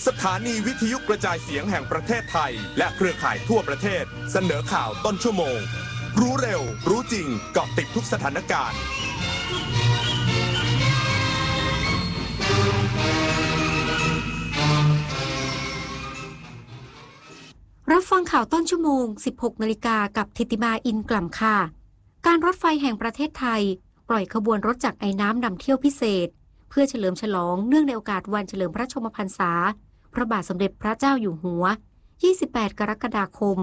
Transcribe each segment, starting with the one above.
สถานีวิทยุกระจายเสียงแห่งประเทศไทยและเครือข่ายทั่วประเทศเสนอข่าวต้นชั่วโมงรู้เร็วรู้จริงเกาะติดทุกสถานการณ์รับฟังข่าวต้นชั่วโมง 16 นาฬิกากับธิติมาอินกล่ำค่ะการรถไฟแห่งประเทศไทยปล่อยขบวนรถจักรไอน้ำนำเที่ยวพิเศษเพื่อเฉลิมฉลองเนื่องในโอกาสวันเฉลิมพระชนมพรรษาพระบาทสมเด็จพระเจ้าอยู่หัว28 กรกฎาคม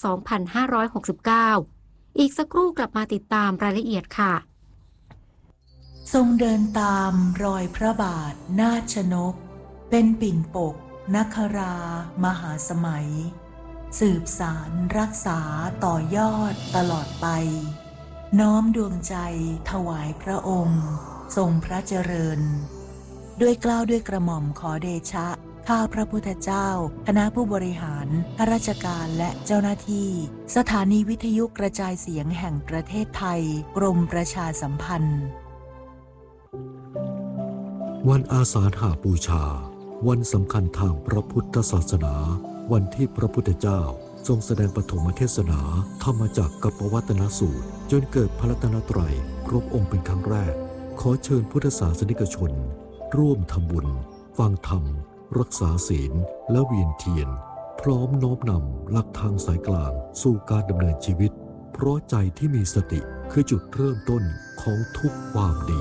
2569อีกสักครู่กลับมาติดตามรายละเอียดค่ะทรงเดินตามรอยพระบาทนาชนกเป็นปิ่นปกนครามหาสมัยสืบสารรักษาต่อยอดตลอดไปน้อมดวงใจถวายพระองค์ทรงพระเจริญด้วยเกล้าด้วยกระหม่อมขอเดชะข้าพระพุทธเจ้าคณะผู้บริหารข้าราชการและเจ้าหน้าที่สถานีวิทยุกระจายเสียงแห่งประเทศไทยกรมประชาสัมพันธ์วันอาสาฬหบูชาวันสำคัญทางพระพุทธศาสนาวันที่พระพุทธเจ้าทรงแสดงปฐมเทศนาธรรมจักรกับปวัตนสูตรจนเกิดพระรัตนตรัยครบองค์เป็นครั้งแรกขอเชิญพุทธศาสนิกชนร่วมทำบุญฟังธรรมรักษาศีลและเวียนเทียนพร้อมน้อมนำหลักทางสายกลางสู่การดำเนินชีวิตเพราะใจที่มีสติคือจุดเริ่มต้นของทุกความดี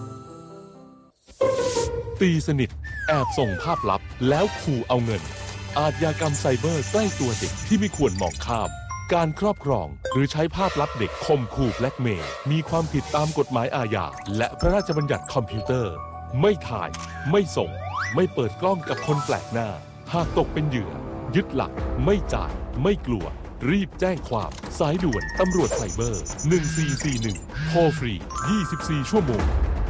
ตีสนิทแอบส่งภาพลับแล้วขู่เอาเงินอาชญากรรมไซเบอร์ใกล้ตัวเด็กที่ไม่ควรมองข้ามการครอบครองหรือใช้ภาพลับเด็กข่มขู่แบล็กเมย์มีความผิดตามกฎหมายอาญาและพระราชบัญญัติคอมพิวเตอร์ไม่ถ่ายไม่ส่งไม่เปิดกล้องกับคนแปลกหน้าหากตกเป็นเหยื่อยึดหลักไม่จ่ายไม่กลัวรีบแจ้งความสายด่วนตำรวจไซเบอร์1441โทรฟรี24ชั่วโมง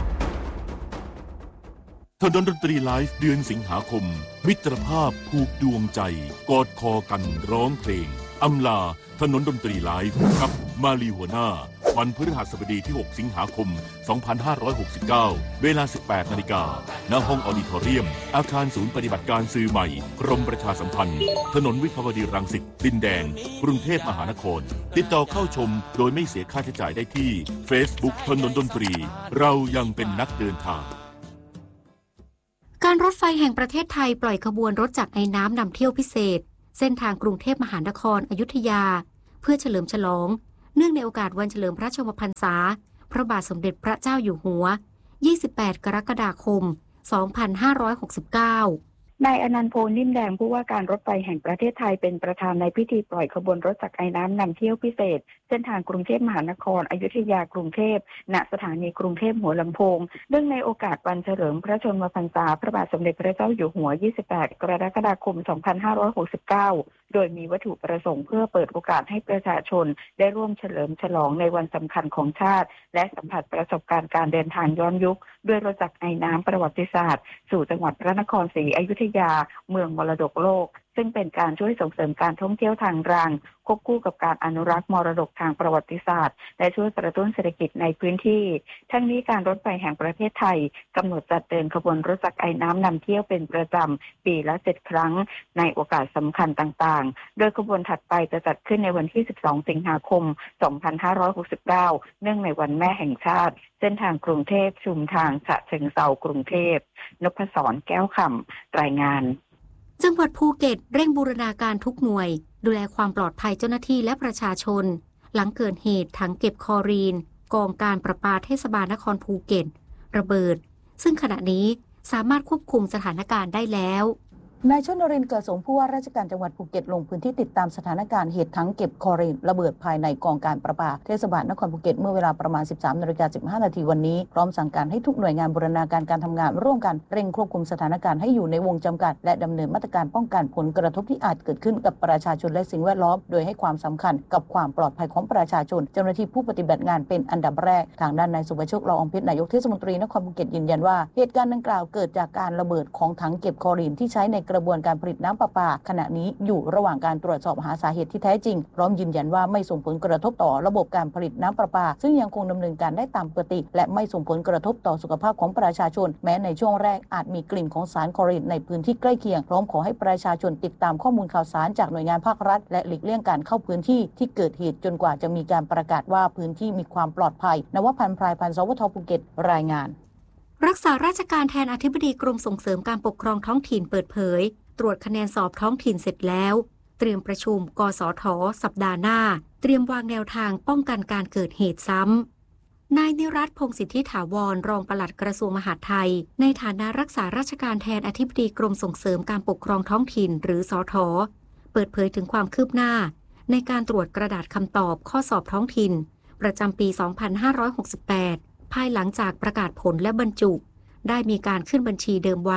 ถนนดนตรีไลฟ์เดือนสิงหาคมมิตรภาพผูกดวงใจกอดคอกันร้องเพลงอำลาถนนดนตรีไลฟ์กับมาลีหัวหน้าวันพฤหัสบดีที่6สิงหาคม2569เวลา 18 นาฬิกาณห้องออดิทอเรียมอาคารศูนย์ปฏิบัติการสื่อใหม่กรมประชาสัมพันธ์ถนนวิภาวดีรังสิตดินแดงกรุงเทพมหานครติดต่อเข้าชมโดยไม่เสียค่าใช้จ่ายได้ที่ Facebook ถนนดนตรีเรายังเป็นนักเดินทางการรถไฟแห่งประเทศไทยปล่อยขบวนรถจักรไอน้ำนำเที่ยวพิเศษเส้นทางกรุงเทพมหานครอยุธยาเพื่อเฉลิมฉลองเนื่องในโอกาสวันเฉลิมพระชนมพรรษาพระบาทสมเด็จพระเจ้าอยู่หัว28 กรกฎาคม 2569 นายอนันต์ โพนิ่มแดงผู้ว่าการรถไฟแห่งประเทศไทยเป็นประธานในพิธีปล่อยขบวนรถจักรไอน้ำนำเที่ยวพิเศษเส้นทางกรุงเทพมหานครอยุธยากรุงเทพณสถานีกรุงเทพหัวลำโพงเนื่องในโอกาสวันเฉลิมพระชนมพรรษาพระบาทสมเด็จพระเจ้าอยู่หัว28 กรกฎาคม 2569โดยมีวัตถุประสงค์เพื่อเปิดโอกาสให้ประชาชนได้ร่วมเฉลิมฉลองในวันสำคัญของชาติและสัมผัสประสบการณ์การเดินทางย้อนยุคด้วยรถจักรไอน้ำประวัติศาสตร์สู่จังหวัดพระนครศรีอยุธยาเมืองมรดกโลกซึ่งเป็นการช่วยส่งเสริมการท่องเที่ยวทางรางควบคู่กับการอนุรักษ์มรดกทางประวัติศาสตร์และช่วยกระตุ้นเศรษฐกิจในพื้นที่ทั้งนี้การรถไฟแห่งประเทศไทยกำหนดจัดเดินขบวนรถจักรไอน้ำนำเที่ยวเป็นประจำปีละ7 ครั้งในโอกาสสำคัญต่างๆโดยขบวนถัดไปจะจัดขึ้นในวันที่12 สิงหาคม 2569เนื่องในวันแม่แห่งชาติเส้นทางกรุงเทพชุมทางฉะเชิงเทรากรุงเทพนพศรแก้วคำรายงานจังหวัดภูเก็ตเร่งบูรณาการทุกหน่วยดูแลความปลอดภัยเจ้าหน้าที่และประชาชนหลังเกิดเหตุถังเก็บคลอรีนกองการประปาเทศบาลนครภูเก็ตระเบิดซึ่งขณะนี้สามารถควบคุมสถานการณ์ได้แล้วนายชนรินทร์ เกิดสมผู้ว่าราชการจังหวัดภูเก็ตลงพื้นที่ติดตามสถานการณ์เหตุถังเก็บคลอรีนระเบิดภายในกองการประปาเทศบาลนครภูเก็ตเมื่อเวลาประมาณ 13:15 น.วันนี้พร้อมสั่งการให้ทุกหน่วยงานบูรณาการการทำงานร่วมกันเร่งควบคุมสถานการณ์ให้อยู่ในวงจำกัดและดำเนินมาตรการป้องกันผลกระทบที่อาจเกิดขึ้นกับประชาชนและสิ่งแวดล้อมโดยให้ความสำคัญกับความปลอดภัยของประชาชนเจ้าหน้าที่ผู้ปฏิบัติงานเป็นอันดับแรกทางด้านนายสุภโชค ละอองเพชรนายกเทศมนตรีนครภูเก็ตยืนยันว่าเหตุการณ์ดังกล่าวเกิดจากการระเบิดของถังเก็บคลอรีนที่ใช้ในกระบวนการผลิตน้ำประปาขณะนี้อยู่ระหว่างการตรวจสอบหาสาเหตุที่แท้จริงพร้อมยืนยันว่าไม่ส่งผลกระทบต่อระบบการผลิตน้ำประปาซึ่งยังคงดำเนินการได้ตามปกติและไม่ส่งผลกระทบต่อสุขภาพของประชาชนแม้ในช่วงแรกอาจมีกลิ่นของสารคลอรีนในพื้นที่ใกล้เคียงพร้อมขอให้ประชาชนติดตามข้อมูลข่าวสารจากหน่วยงานภาครัฐและหลีกเลี่ยงการเข้าพื้นที่ที่เกิดเหตุจนกว่าจะมีการประกาศว่าพื้นที่มีความปลอดภัยนวพันธ์พรายพันธ์ สวท.ภูเก็ตรายงานรักษาราชการแทนอธิบดีกรมส่งเสริมการปกครองท้องถิ่นเปิดเผยตรวจคะแนนสอบท้องถิ่นเสร็จแล้วเตรียมประชุมกสท.สัปดาห์หน้าเตรียมวางแนวทางป้องกันการเกิดเหตุซ้ำนายนิรัตน์ พงษ์สิทธิถาวรรองปลัดกระทรวงมหาดไทยในฐานะรักษาราชการแทนอธิบดีกรมส่งเสริมการปกครองท้องถิ่นหรือสท.เปิดเผยถึงความคืบหน้าในการตรวจกระดาษคำตอบข้อสอบท้องถิ่นประจำปี 2568 ภายหลังจากประกาศผลและบรรจุได้มีการขึ้นบัญชีเดิมไว้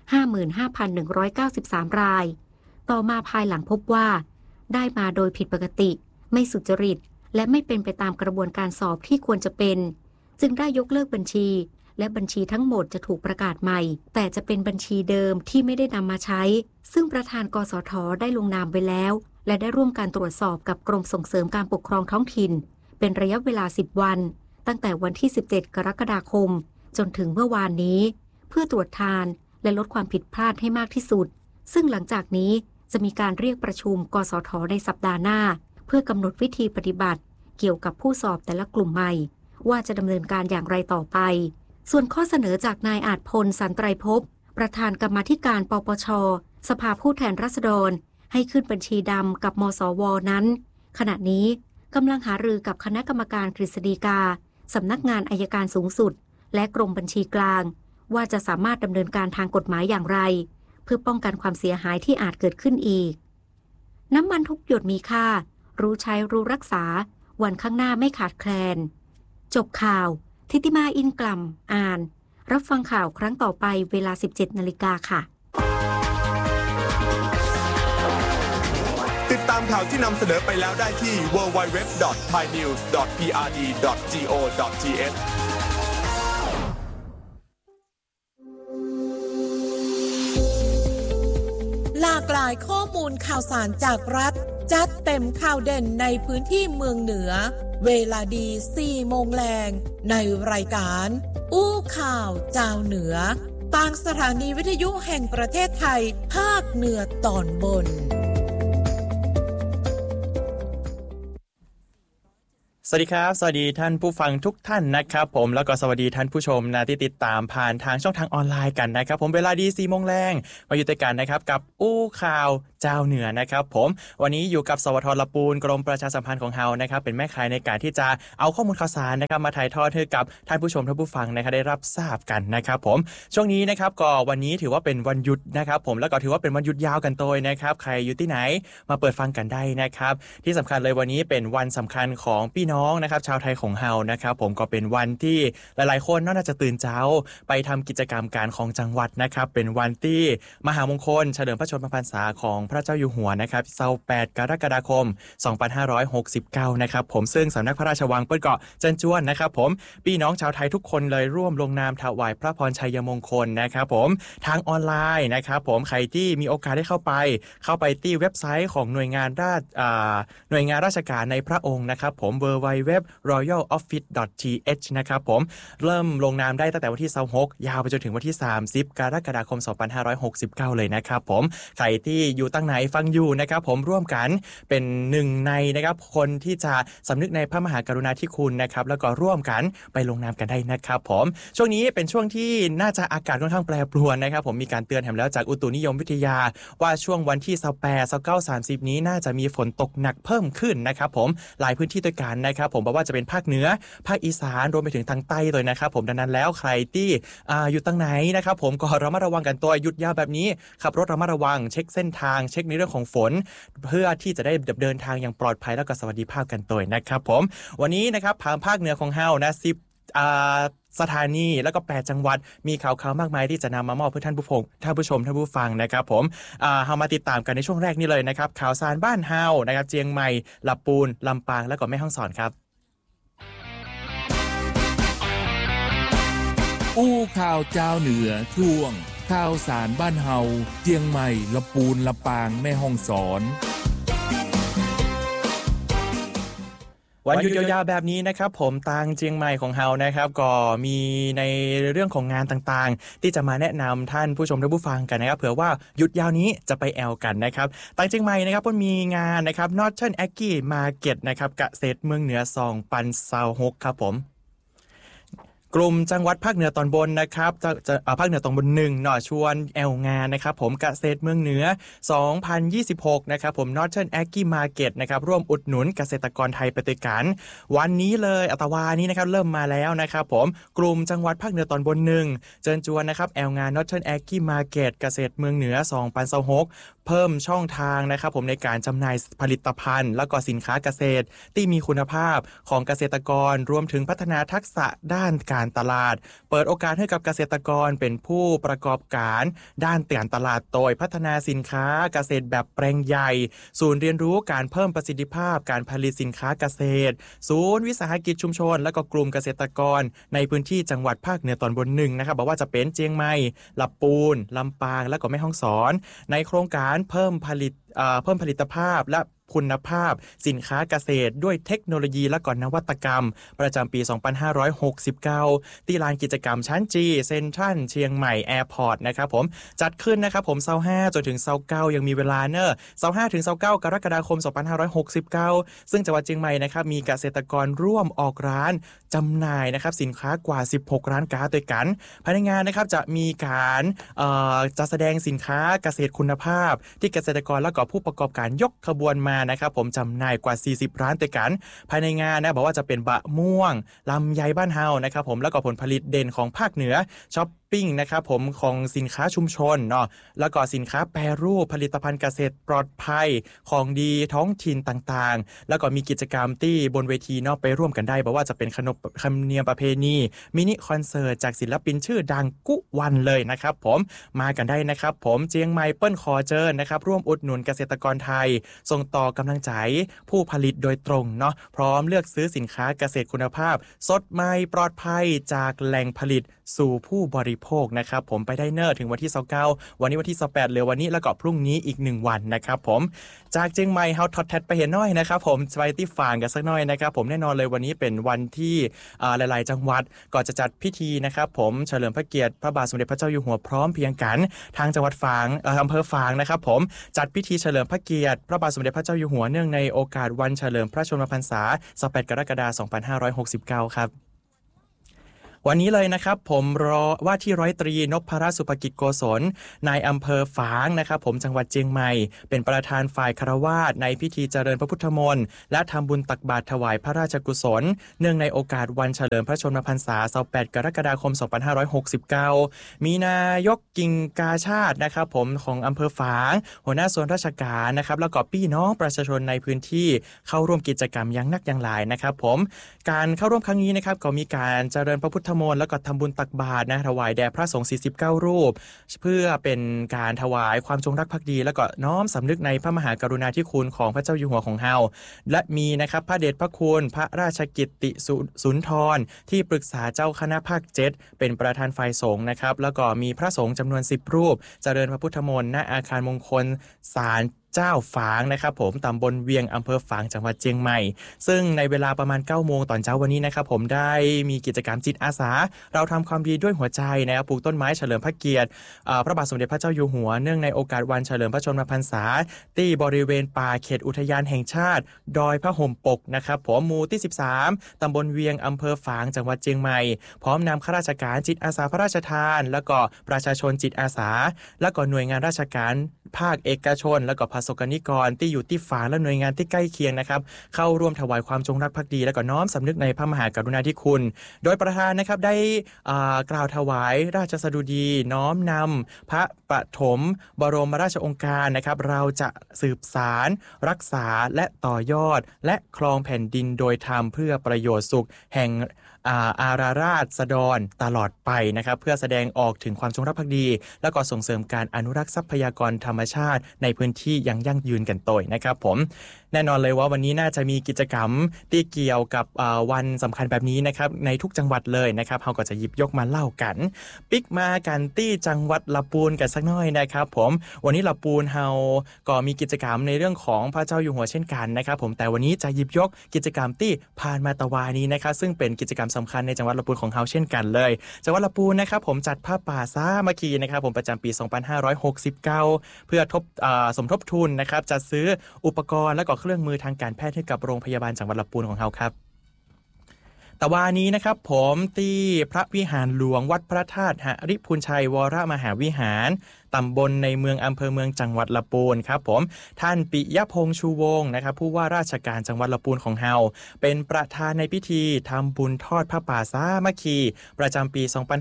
55,193 รายต่อมาภายหลังพบว่าได้มาโดยผิดปกติไม่สุจริตและไม่เป็นไปตามกระบวนการสอบที่ควรจะเป็นจึงได้ยกเลิกบัญชีและบัญชีทั้งหมดจะถูกประกาศใหม่แต่จะเป็นบัญชีเดิมที่ไม่ได้นำมาใช้ซึ่งประธานกสท.ได้ลงนามไว้แล้วและได้ร่วมการตรวจสอบกับกรมส่งเสริมการปกครองท้องถิ่นเป็นระยะเวลา10 วันตั้งแต่วันที่17 กรกฎาคมจนถึงเมื่อวานนี้เพื่อตรวจทานและลดความผิดพลาดให้มากที่สุดซึ่งหลังจากนี้จะมีการเรียกประชุมกสท.ในสัปดาห์หน้าเพื่อกำหนดวิธีปฏิบัติเกี่ยวกับผู้สอบแต่ละกลุ่มใหม่ว่าจะดำเนินการอย่างไรต่อไปส่วนข้อเสนอจากนายอาจพล สันไตรภพประธานกรรมาธิการปปช.สภาผู้แทนราษฎรให้ขึ้นบัญชีดำกับมสว.นั้นขณะนี้กำลังหารือกับคณะกรรมการกฤษฎีกาสำนักงานอัยการสูงสุดและกรมบัญชีกลางว่าจะสามารถดำเนินการทางกฎหมายอย่างไรเพื่อป้องกันความเสียหายที่อาจเกิดขึ้นอีกน้ำมันทุกหยดมีค่ารู้ใช้รู้รักษาวันข้างหน้าไม่ขาดแคลนจบข่าวทิติมาอินกล่ำอ่านรับฟังข่าวครั้งต่อไปเวลา 17 นาฬิกาค่ะติดตามข่าวที่นำเสนอไปแล้วได้ที่ www.thainews.prd.go.th หลากหลายข้อมูลข่าวสารจากรัฐจัดเต็มข่าวเด่นในพื้นที่เมืองเหนือเวลาดี 4 โมงแรงในรายการอู้ข่าวเจ้าเหนือทางสถานีวิทยุแห่งประเทศไทยภาคเหนือตอนบนสวัสดีครับสวัสดีท่านผู้ฟังทุกท่านนะครับผมแล้วก็สวัสดีท่านผู้ชมนะที่ติดตามผ่านทางช่องทางออนไลน์กันนะครับผมเวลาดี 4 โมงแรงมาอยู่ด้วยกันนะครับกับอู้ข่าวเจ้าเหนือนะครับผมวันนี้อยู่กับสวท.ลำพูนกรมประชาสัมพันธ์ของเฮานะครับเป็นแม่ข่ายในการที่จะเอาข้อมูลข่าวสารนะครับมาถ่ายทอดให้กับท่านผู้ชมท่านผู้ฟังนะครับได้รับทราบกันนะครับผมช่วงนี้นะครับก็วันนี้ถือว่าเป็นวันหยุดนะครับผมแล้วก็ถือว่าเป็นวันหยุดยาวกันโดยนะครับใครอยู่ที่ไหนมาเปิดฟังกันได้นะครับที่สำคัญเลยวันนี้เป็นวันสำคัญของพี่น้องนะครับชาวไทยของเฮานะครับผมก็เป็นวันที่หลายๆคนน่าจะตื่นเช้าไปทำกิจกรรมการของจังหวัดนะครับเป็นวันที่มหามงคลเฉลิมพระชนมพรรษาของพระเจ้าอยู่หัวนะครับ28 กรกฎาคม 2569นะครับผมซึ่งสำนักพระราชวังเปิ้ลเกาะเจิ้นจ้วนนะครับผมพี่น้องชาวไทยทุกคนเลยร่วมลงนามถวายพระพรชัยมงคลนะครับผมทางออนไลน์นะครับผมใครที่มีโอกาสได้เข้าไปที่เว็บไซต์ของหน่วยงานราชการในพระองค์นะครับผม www.royaloffice.th นะครับผมเริ่มลงนามได้ตั้งแต่วันที่26ยาวไปจนถึงวันที่30 กรกฎาคม 2569เลยนะครับผมใครที่อยู่ตั้งไหนฟังอยู่นะครับผมร่วมกันเป็นหนึ่งในนะครับคนที่จะสำนึกในพระมหากรุณาธิคุณนะครับแล้วก็ร่วมกันไปลงนามกันได้นะครับผมช่วงนี้เป็นช่วงที่น่าจะอากาศค่อนข้างแปรปรวนนะครับผมมีการเตือนแถมแล้วจากอุตุนิยมวิทยาว่าช่วงวันที่28 29 30นี้น่าจะมีฝนตกหนักเพิ่มขึ้นนะครับผมหลายพื้นที่ด้วยกันนะครับผมบอกว่าจะเป็นภาคเหนือภาคอีสานรวมไปถึงทางใต้เลยนะครับผมดังนั้นแล้วใครที่อยู่ตั้งไหนนะครับผมก็ระมัดระวังกันตัวหยุดยาวแบบนี้ขับรถระมัดระวังเช็คเส้นทางเช็คในเรื่องของฝนเพื่อที่จะได้เดินทางอย่างปลอดภัยแล้วก็สวัสดิภาพกันตัวนะครับผมวันนี้นะครับภาคเหนือของเฮานะ10สถานีแล้วก็8จังหวัดมีข่าวมากมายที่จะนำมามอบเพื่อท่านผู้ชมท่านผู้ฟังนะครับผมเฮามาติดตามกันในช่วงแรกนี้เลยนะครับข่าวสารบ้านเฮานะครับเจียงใหม่ลำพูนลำปางและก็แม่ฮ่องสอนครับอู้ข่าวเจ้าเหนือช่วงข่าวสารบ้านเฮาเจียงใหม่ลำปูนลำปางแม่ฮ่องสอนวันหยุดยาวๆแบบนี้นะครับผมทางเจียงใหม่ของเฮานะครับก็มีในเรื่องของงานต่างๆที่จะมาแนะนำท่านผู้ชมและผู้ฟังกันนะครับเผื่อว่าหยุดยาวนี้จะไปแอลกันนะครับทางเจียงใหม่นะครับก็มีงานนะครับ Northern Agri Market นะครับเกษตรเมืองเหนือ2026ครับผมกลุ่มจังหวัดภาคเหนือตอนบนนะครับภาคเหนือตอนบน1หน่อชวนแอลงานนะครับผมเกษตรเมืองเหนือ2026นะครับผม Northern Agri Market นะครับร่วมอุดหนุนเกษตรกรไทยไปด้วยกันวันนี้เลยอัตวานี้นะครับเริ่มมาแล้วนะครับผมกลุ่มจังหวัดภาคเหนือตอนบน1เชิญชวนนะครับแอลงาน Northern Agri Market เกษตรเมืองเหนือ2026เพิ่มช่องทางนะครับผมในการจำหน่ายผลิตภัณฑ์และก็สินค้าเกษตรที่มีคุณภาพของเกษตรกรรวมถึงพัฒนาทักษะด้านการตลาดเปิดโอกาสให้กับเกษตรกรเป็นผู้ประกอบการด้านการตลาดโดยพัฒนาสินค้าเกษตรแบบแปลงใหญ่ศูนย์เรียนรู้การเพิ่มประสิทธิภาพการผลิตสินค้าเกษตรศูนย์วิสาหกิจชุมชนและก็กลุ่มเกษตรกรในพื้นที่จังหวัดภาคเหนือตอนบน1นะครับบอกว่าจะเป็นเจียงใหม่ลำปูนลำปางและก็แม่ฮ่องสอนในโครงการเพิ่มผลิตภาพและคุณภาพสินค้าเกษตรด้วยเทคโนโลยีและก็นวัตกรรมประจำปี 2569 ที่ลานกิจกรรมชั้นจีเซ็นทรัลเชียงใหม่แอร์พอร์ตนะครับผมจัดขึ้นนะครับผม25จนถึง29ยังมีเวลาเนอะ25ถึง29กรกฎาคม 2569 ซึ่งจังหวัดเชียงใหม่นะครับมีเกษตรกรร่วมออกร้านจำหน่ายนะครับสินค้ากว่า16ร้านค้าด้วยกันภายในงานนะครับจะมีการจัดแสดงสินค้าเกษตรคุณภาพที่เกษตรกรและก็ผู้ประกอบการยกขบวนมานะครับผมจำหน่ายกว่า40ร้านด้วยกันภายในงานนะบอกว่าจะเป็นบะม่วงลำไยบ้านเฮานะครับผมแล้วก็ผลผลิตเด่นของภาคเหนือช้อปปิ้งนะครับผมของสินค้าชุมชนเนาะแล้วก็สินค้าแปรรูปผลิตภัณฑ์เกษตรปลอดภัยของดีท้องถิ่นต่างๆแล้วก็มีกิจกรรมที่บนเวทีเนาะไปร่วมกันได้บอกว่าจะเป็นขนบธรรมเนียมประเพณีมินิคอนเสิร์ตจากศิลปินชื่อดังกุวันเลยนะครับผมมากันได้นะครับผมเจียงใหม่เปิ้ลขอเชิญนะครับร่วมอุดหนุนเกษตรกรไทยส่งต่อกำลังใจผู้ผลิตโดยตรงเนาะพร้อมเลือกซื้อสินค้าเกษตรคุณภาพสดใหม่ปลอดภัยจากแหล่งผลิตสู่ผู้บริโภคนะครับผมไปได้เนอร์ถึงวันที่29วันนี้วันที่28เหลือวันนี้แล้วก็พรุ่งนี้อีก1วันนะครับผมจากเชียงใหม่เฮาทอดแทดไปเห็นน้อยนะครับผมไปที่ฝางกันสักหน่อยนะครับผมแน่นอนเลยวันนี้เป็นวันที่หลายๆจังหวัดก็จะจัดพิธีนะครับผมเฉลิมพระเกียรติพระบาทสมเด็จพระเจ้าอยู่หัวพร้อมเพรียงกันทางจังหวัดฝางอำเภอฝางนะครับผมจัดพิธีเฉลิมพระเกียรติพระบาทสมเด็จพระเจ้าอยู่หัวเนื่องในโอกาสวันเฉลิมพระชนมพรรษา18กรกฎาคม2569ครับวันนี้เลยนะครับผมว่าที่ร้อยตรีนพรัตน์สุภกิจโกศลนายอำเภอฝางนะครับผมจังหวัดเชียงใหม่เป็นประธานฝ่ายคฤหัสถ์ในพิธีเจริญพระพุทธมนต์และทำบุญตักบาตรถวายพระราชกุศลเนื่องในโอกาสวันเฉลิมพระชนมพรรษา18กรกฎาคม2569มีนายกกิ่งกาชาตินะครับผมของอำเภอฝางหัวหน้าส่วนราชการนะครับแล้วก็พี่น้องประชาชนในพื้นที่เข้าร่วมกิจกรรมอย่างนักอย่างหลายนะครับผมการเข้าร่วมครั้งนี้นะครับก็มีการเจริญพระพุทธมนต์แล้วก็ทำบุญตักบาตรนะถวายแด่พระสงฆ์49รูปเพื่อเป็นการถวายความจงรักภักดีแล้วก็น้อมสำนึกในพระมหากรุณาธิคุณของพระเจ้าอยู่หัวของเฮาและมีนะครับพระเดชพระคุณพระราชกิตติสุนทรที่ปรึกษาเจ้าคณะภาค7เป็นประธานฝ่ายสงฆ์นะครับแล้วก็มีพระสงฆ์จำนวน10รูปเจริญพระพุทธมนต์ณอาคารมงคลศาลเจ้าฝางนะครับผมตำบลเวียงอำเภอฝางจังหวัดเชียงใหม่ซึ่งในเวลาประมาณ 9 โมงตอนเช้าวันนี้นะครับผมได้มีกิจกรรมจิตอาสาเราทำความดีด้วยหัวใจนะครับปลูกต้นไม้เฉลิมพระเกียรติพระบาทสมเด็จพระเจ้าอยู่หัวเนื่องในโอกาสวันเฉลิมพระชนมพรรษาที่บริเวณป่าเขตอุทยานแห่งชาติดอยพระห่มปกนะครับผมหมู่ที่13ตำบลเวียงอำเภอฝางจังหวัดเชียงใหม่พร้อมนำข้าราชการจิตอาสาพระราชทานแล้วก็ประชาชนจิตอาสาแล้วก็หน่วยงานราชการภาคเอกชนแล้วก็ประสบนิกรที่อยู่ที่ฝางและหน่วยงานที่ใกล้เคียงนะครับเข้าร่วมถวายความจงรักภักดีและก็น้อมสำนึกในพระมหากรุณาธิคุณโดยประธานนะครับได้กล่าวถวายราชสดุดีน้อมนำพระปฐมบรมราชโองการนะครับเราจะสืบสารรักษาและต่อยอดและครองแผ่นดินโดยธรรมเพื่อประโยชน์สุขแห่งอาราราษฎรตลอดไปนะครับเพื่อแสดงออกถึงความจงรักภักดีและก็ส่งเสริมการอนุรักษ์ทรัพยากรธรรมชาติในพื้นที่ยังยั่งยืนกันต่อยนะครับผมแน่นอนเลยว่าวันนี้น่าจะมีกิจกรรมที่เกี่ยวกับวันสำคัญแบบนี้นะครับในทุกจังหวัดเลยนะครับเราก็จะหยิบยกมาเล่ากันปิกมากันที่จังหวัดลำพูนกันสักหน่อยนะครับผมวันนี้ลำพูนเราก็มีกิจกรรมในเรื่องของพระเจ้าอยู่หัวเช่นกันนะครับผมแต่วันนี้จะหยิบยกกิจกรรมที่ผ่านมาตะวานี้นะครับซึ่งเป็นกิจกรรมสำคัญในจังหวัดลำพูนของเราเช่นกันเลยจังหวัดลำพูนนะครับผมจัดผ้าป่าสามัคคีนะครับผมประจำปี 2569 เพื่อสมทบทุนนะครับจัดซื้ออุปกรณ์และก็เครื่องมือทางการแพทย์ให้กับโรงพยาบาลจังหวัดลำพูนของเราครับแต่ว่านี้นะครับผมที่พระวิหารหลวงวัดพระธาตุหฤพุนชัยวรมหาวิหารตำบลในเมืองอำเภอเมืองจังหวัดลำพูนครับผมท่านปิยพงษ์ชูวงศ์นะครับผู้ว่าราชการจังหวัดลำพูนของเฮาเป็นประธานในพิธีทำบุญทอดผ้าป่าสามัคคีประจำปี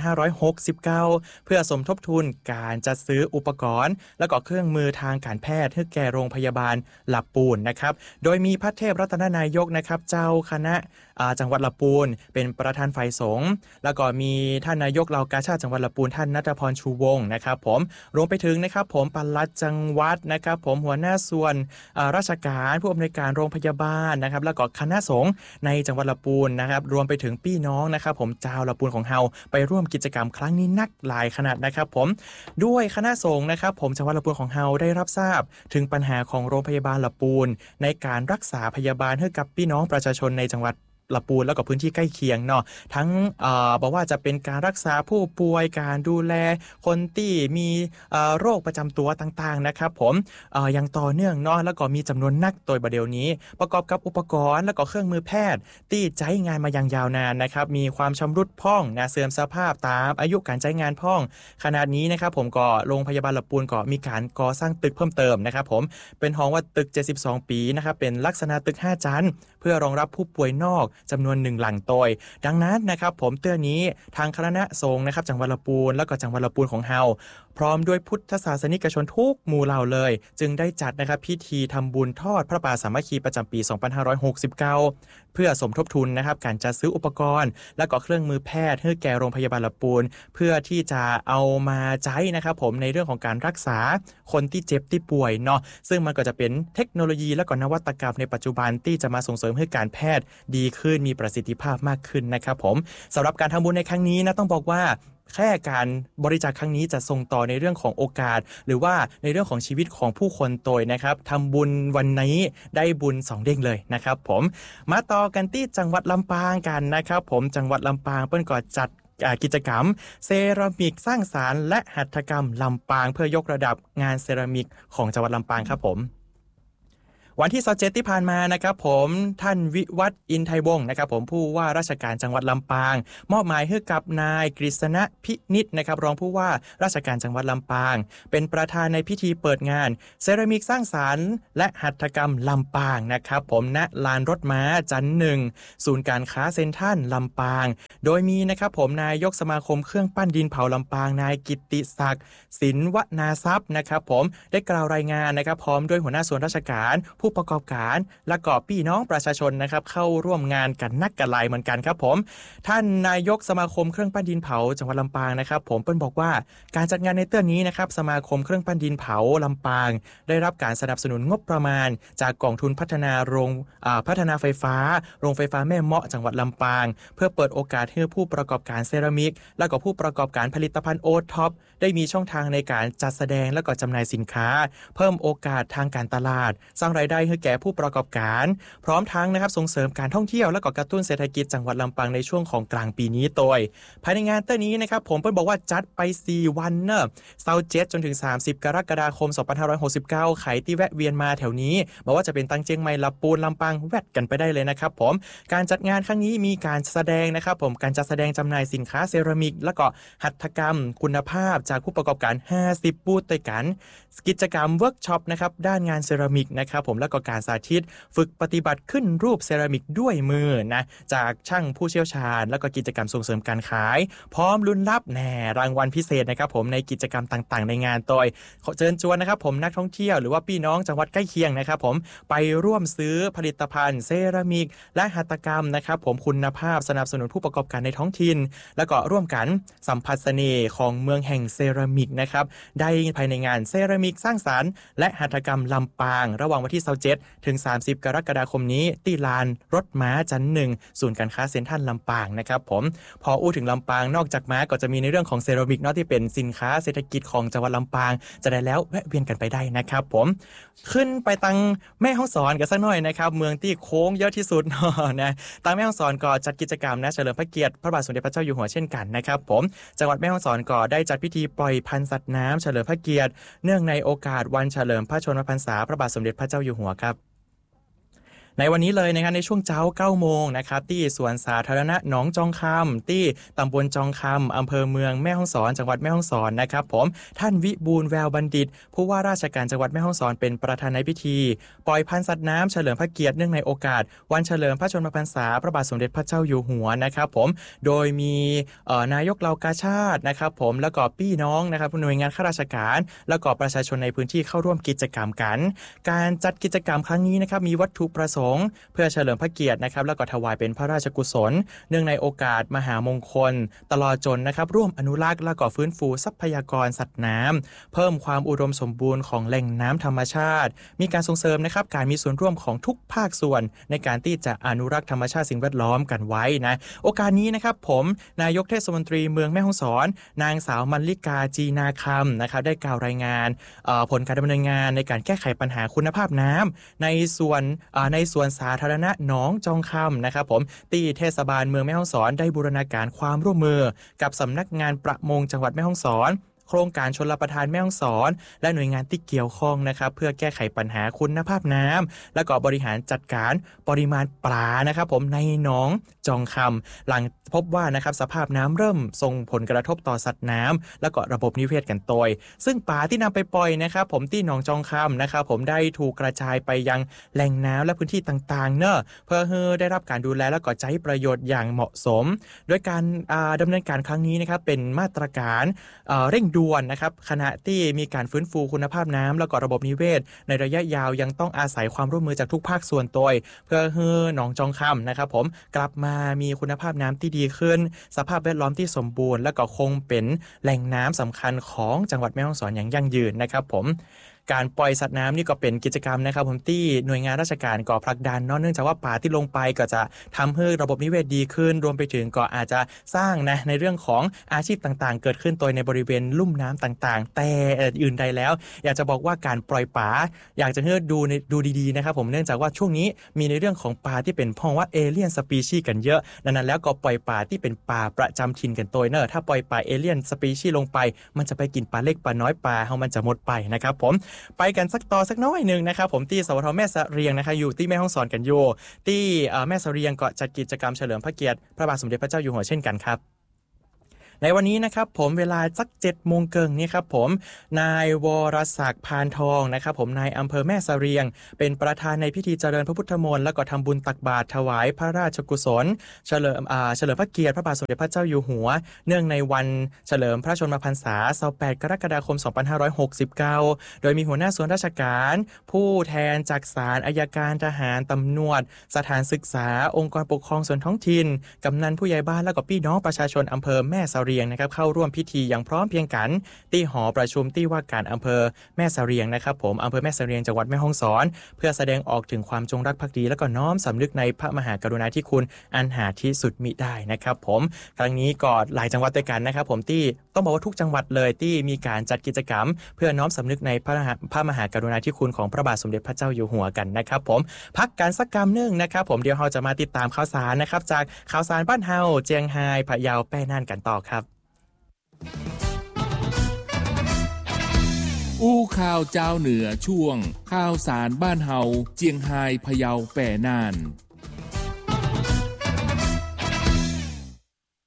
2569 เพื่อสมทบทุนการจัดซื้ออุปกรณ์และก็เครื่องมือทางการแพทย์ให้แก่โรงพยาบาลลำพูนนะครับโดยมีพระเทพรัตนนายกนะครับเจ้าคณะจังหวัดลำพูนเป็นประธานฝ่ายสงฆ์แล้วก็มีท่านนายกเหล่ากาชาดจังหวัดลำพูนท่านณัฐพรชูวงศ์นะครับผมรวมไปถึงนะครับผมปลัดจังหวัดนะครับผมหัวหน้าส่วนราชการผู้อำนวยการโรงพยาบาลนะครับแล้วก็คณะสงฆ์ในจังหวัดลำพูนนะครับรวมไปถึงพี่น้องนะครับผมชาวลำพูนของเฮาไปร่วมกิจกรรมครั้งนี้นักหลายขนาดนะครับผมด้วยคณะสงฆ์นะครับผมจังหวัดลำพูนของเฮาได้รับทราบถึงปัญหาของโรงพยาบาลลำพูนในการรักษาพยาบาลให้กับพี่น้องประชาชนในจังหวัดลำพูนแล้วก็พื้นที่ใกล้เคียงเนาะทั้งบอกว่าจะเป็นการรักษาผู้ป่วยการดูแลคนที่มีโรคประจำตัวต่างๆนะครับผมยังต่อเนื่องเนาะแล้วก็มีจำนวนนักโดยประเดี๋ยวนี้ประกอบกับอุปกรณ์แล้วก็เครื่องมือแพทย์ที่ใช้งานมาอย่างยาวนานนะครับมีความชำรุดพร่องเสื่อมสภาพตามอายุการใช้งานพร่องขนาดนี้นะครับผมก็โรงพยาบาลลำพูนก็มีการก่อสร้างตึกเพิ่มเติมนะครับผมเป็นห้องว่าตึก72ปีนะครับเป็นลักษณะตึก5ชั้นเพื่อรองรับผู้ป่วยนอกจำนวน1หลังโดยดังนั้นนะครับผมเตือนนี้ทางคณะสงฆ์นะครับจังหวัดลำพูนแล้วก็จังหวัดลำพูนของเฮาพร้อมด้วยพุทธศาสนิกชนทุกหมู่เหล่าเลยจึงได้จัดนะครับพิธีทำบุญทอดพระป่าสามัคคีประจำปี 2569 เพื่อสมทบทุนนะครับการจัดซื้ออุปกรณ์และก็เครื่องมือแพทย์ให้แก่โรงพยาบาลลำพูนเพื่อที่จะเอามาใช้นะครับผมในเรื่องของการรักษาคนที่เจ็บที่ป่วยเนาะซึ่งมันก็จะเป็นเทคโนโลยีและก็นวัตกรรมในปัจจุบันที่จะมาส่งเสริมให้การแพทย์ดีขึ้นมีประสิทธิภาพมากขึ้นนะครับผมสำหรับการทำบุญในครั้งนี้นะต้องบอกว่าแค่การบริจาคครั้งนี้จะส่งต่อในเรื่องของโอกาสหรือว่าในเรื่องของชีวิตของผู้คนโดยนะครับทำบุญวันนี้ได้บุญ2เด้งเลยนะครับผมมาต่อกันที่จังหวัดลำปางกันนะครับผมจังหวัดลำปางเปิ้ลก็จัดกิจกรรมเซรามิกสร้างสรรค์และหัตถกรรมลำปางเพื่อยกระดับงานเซรามิกของจังหวัดลำปางครับผมวันที่27ที่ผ่านมานะครับผมท่านวิวัฒน์อินไทยวงศ์นะครับผมผู้ว่าราชการจังหวัดลำปางมอบหมายให้กับนายกฤษณะพินิจนะครับรองผู้ว่าราชการจังหวัดลำปางเป็นประธานในพิธีเปิดงานเซรามิกสร้างสรรค์และหัตถกรรมลำปางนะครับผมณลานรถม้าจันทร์1ศูนย์การค้าเซ็นทรัลลำปางโดยมีนะครับผมนายกสมาคมเครื่องปั้นดินเผาลำปางนายกิตติศักดิ์สินวนาทรัพย์นะครับผมได้กล่าวรายงานนะครับพร้อมด้วยหัวหน้าส่วนราชการผู้ประกอบการและก็พี่น้องประชาชนนะครับเข้าร่วมงานกันนักกันหลายเหมือนกันครับผมท่านนายกสมาคมเครื่องปั้นดินเผาจังหวัดลำปางนะครับผมเปิ้ลบอกว่าการจัดงานในเตื้อนี้นะครับสมาคมเครื่องปั้นดินเผาลำปางได้รับการสนับสนุนงบประมาณจากกองทุนพัฒนาไฟฟ้าโรงไฟฟ้าแม่เมาะจังหวัดลำปางเพื่อเปิดโอกาสให้ผู้ประกอบการเซรามิกและก็ผู้ประกอบการผลิตภัณฑ์โอท็อปได้มีช่องทางในการจัดแสดงและก็จำหน่ายสินค้าเพิ่มโอกาสทางการตลาดสร้างรายได้ให้แก่ผู้ประกอบการพร้อมทั้งนะครับส่งเสริมการท่องเที่ยวและก็กระตุ้นเศรษฐกิจจังหวัดลำปางในช่วงของกลางปีนี้โดยภายในงานเต้นนี้นะครับผมเปิ้ลบอกว่าจัดไป4วันเนอะ27จนถึง30กรกฎาคม2569ใครที่แวะเวียนมาแถวนี้บอกว่าจะเป็นตั้งเจียงใหม่ลำปูนลำปางแวะกันไปได้เลยนะครับผมการจัดงานครั้งนี้มีการแสดงนะครับผมการจัดแสดงจำหน่ายสินค้าเซรามิกและก็หัตถกรรมคุณภาพจากผู้ประกอบการ50บูธด้วยกันกิจกรรมเวิร์กช็อปนะครับด้านงานเซรามิกนะครับผมและแล้วก็การสาธิตฝึกปฏิบัติขึ้นรูปเซรามิกด้วยมือนะจากช่างผู้เชี่ยวชาญแล้วก็กิจกรรมส่งเสริมการขายพร้อมลุ้นรับรางวัลพิเศษนะครับผมในกิจกรรมต่างๆในงานโดยเชิญชวนนะครับผมนักท่องเที่ยวหรือว่าพี่น้องจังหวัดใกล้เคียงนะครับผมไปร่วมซื้อผลิตภัณฑ์เซรามิกและหัตถกรรมนะครับผมคุณภาพสนับสนุนผู้ประกอบการในท้องถิ่นแล้วก็ร่วมกันสัมผัสเสน่ห์ของเมืองแห่งเซรามิกนะครับได้ภายในงานเซรามิกสร้างสรรค์และหัตถกรรมลำปางระหว่างวันที่27ถึง30กรกฎาคมนี้ที่ลานรถม้าจันทร์1ศูนย์การค้าเซ็นทรัลลำปางนะครับผมพออู้ถึงลำปางนอกจากม้าก็จะมีในเรื่องของเซรามิกเนาะที่เป็นสินค้าเศรษฐกิจของจังหวัดลำปางจะได้แล้วแวะเวียนกันไปได้นะครับผมขึ้นไปตังแม่ฮ่องสอนกันสักหน่อยนะครับเมืองที่โค้งเยอะที่สุดนะตังแม่ฮ่องสอนก็จัดกิจกรรมนะเฉลิมพระเกียรติพระบาทสมเด็จพระเจ้าอยู่หัวเช่นกันนะครับผมจังหวัดแม่ฮ่องสอนก็ได้จัดพิธีปล่อยพันธุ์สัตว์น้ำเฉลิมพระเกียรติเนื่องในโอกาสวันเฉลิมพระชนมพรรษาพระบาทสมเด็จพระเจ้าอยู่หัวครับในวันนี้เลยนะครับในช่วงเช้า 9 โมงนะครับที่สวนสาธารณะหนองจองคำที่ตำบลจองคำอำเภอเมืองแม่ฮ่องสอนจังหวัดแม่ฮ่องสอนนะครับผมท่านวิบูลย์แววบัณฑิตผู้ว่าราชการจังหวัดแม่ฮ่องสอนเป็นประธานในพิธีปล่อยพันธุ์สัตว์น้ำเฉลิมพระเกียรติเนื่องในโอกาสวันเฉลิมพระชนมพรรษาพระบาทสมเด็จพระเจ้าอยู่หัวนะครับผมโดยมีนายกเหล่ากาชาตินะครับผมแล้วก็พี่น้องนะครับหน่วยงานข้าราชการแล้วก็ประชาชนในพื้นที่เข้าร่วมกิจกรรมกันการจัดกิจกรรมครั้งนี้นะครับมีวัตถุประสงค์เพื่อเฉลิมพระเกียรตินะครับแล้วก็ถวายเป็นพระราชกุศลเนื่องในโอกาสมหามงคลตลอดจนนะครับร่วมอนุรักษ์และก็ฟื้นฟูทรัพยากรสัตว์น้ำเพิ่มความอุดมสมบูรณ์ของแหล่งน้ำธรรมชาติมีการส่งเสริมนะครับการมีส่วนร่วมของทุกภาคส่วนในการที่จะอนุรักษ์ธรรมชาติสิ่งแวดล้อมกันไว้นะโอกาสนี้นะครับผมนายกเทศมนตรีเมืองแม่ฮ่องสอนนางสาวมลลิกาจีนาคำนะครับได้กล่าวรายงานผลการดำเนินงานในการแก้ไขปัญหาคุณภาพน้ำในสวนสาธารณะหนองจองคำนะครับผมที่เทศบาลเมืองแม่ฮ่องสอนได้บูรณาการความร่วมมือกับสำนักงานประมงจังหวัดแม่ฮ่องสอนโครงการชลประทานแม่ฮ่องสอนและหน่วยงานที่เกี่ยวข้องนะครับเพื่อแก้ไขปัญหาคุณภาพน้ำและก็บริหารจัดการปริมาณปลานะครับผมในหนองจองคำหลังพบว่านะครับสภาพน้ำเริ่มส่งผลกระทบต่อสัตว์น้ำและก็ระบบนิเวศกันโดยซึ่งปลาที่นำไปปล่อยนะครับผมที่หนองจองคำนะครับผมได้ถูกกระจายไปยังแหล่งน้ำและพื้นที่ต่างๆเนอะเพื่อให้ได้รับการดูแลและก็ใช้ประโยชน์อย่างเหมาะสมโดยการดำเนินการครั้งนี้นะครับเป็นมาตรการเร่งด่วนนะครับขณะที่มีการฟื้นฟูคุณภาพน้ำและก็ระบบนิเวศในระยะยาวยังต้องอาศัยความร่วมมือจากทุกภาคส่วนโดยเพื่อให้หนองจองคำนะครับผมกลับมามีคุณภาพน้ำที่ดีขึ้นสภาพแวดล้อมที่สมบูรณ์และก็คงเป็นแหล่งน้ำสำคัญของจังหวัดแม่ฮ่องสอนอย่างยั่งยืนนะครับผมการปล่อยสัตว์น้ำนี่ก็เป็นกิจกรรมนะครับผมที่หน่วยงานราชการก่อผลักดันเนื่องจากว่าป่าที่ลงไปก็จะทำให้ระบบนิเวศดีขึ้นรวมไปถึงก็อาจจะสร้างนะในเรื่องของอาชีพต่างๆเกิดขึ้นโดยในบริเวณลุ่มน้ำต่างๆแต่อื่นใดแล้วอยากจะบอกว่าการปล่อยป่าอยากจะให้ดูดีๆนะครับผมเนื่องจากว่าช่วงนี้มีในเรื่องของปลาที่เป็นพ้องว่าเอเลี่ยนสปีชีส์กันเยอะดังนั้นแล้วก็ปล่อยป่าที่เป็นป่าประจำถิ่นกันโดยเนอะถ้าปล่อยป่าเอเลี่ยนสปีชีส์ลงไปมันจะไปกินปลาเล็กปลาน้อยปลาเฮามันจะหมดไปนะครับผมไปกันสักน้อยนึงนะครับผมที่สวทแม่เสรียงนะคะอยู่ที่แม่ฮ่องสอนกันอยู่ที่แม่เสรียงก็จัดกิจกรรมเฉลิมพระเกียรติพระบาทสมเด็จพระเจ้าอยู่หัวเช่นกันครับในวันนี้นะครับผมเวลาสัก 7:00 นนี่ครับผมนายวรศักดิ์พานทองนะครับผมนายอำเภอแม่เสรียงเป็นประธานในพิธีเจริญพระพุทธมนต์และก็ทำบุญตักบาตรถวายพระราชกุศลเฉลิมพระเกียรติพระบาทสมเด็จพระเจ้าอยู่หัวเนื่องในวันเฉลิมพระชนมพรรษา28 กรกฎาคม 2569โดยมีหัวหน้าส่วนราชการผู้แทนจากศาลอัยการทหารตำรวจสถานศึกษาองค์กรปกครองส่วนท้องถิ่นกำนันผู้ใหญ่บ้านและก็พี่น้องประชาชนอำเภอแม่เสรียงนะครับเข้าร่วมพิธีอย่างพร้อมเพรียงกันที่หอประชุมที่ว่าการอำเภอแม่เสรียงนะครับผมอำเภอแม่เสรียงจังหวัดแม่ฮ่องสอนเพื่อแสดงออกถึงความจงรักภักดีและก็น้อมสำนึกในพระมหากรุณาธิคุณอันหาที่สุดมิได้นะครับผมครั้งนี้ก็หลายจังหวัดด้วยกันนะครับผมที่ต้องบอกว่าทุกจังหวัดเลยที่มีการจัดกิจกรรมเพื่อน้อมสำนึกในพระมหากรุณาธิคุณของพระบาทสมเด็จพระเจ้าอยู่หัวกันนะครับผมพักการสักกรรมนึงนะครับผมเดี๋ยวเราจะมาติดตามข่าวสารนะครับจากข่าวสารบ้านเฮาเจียงไฮ้พะเยาแป้น่านกันต่อครับอู้ข่าวเจ้าเหนือช่วงข่าวสารบ้านเฮาเจียงไฮ้พะเยาแป้น่าน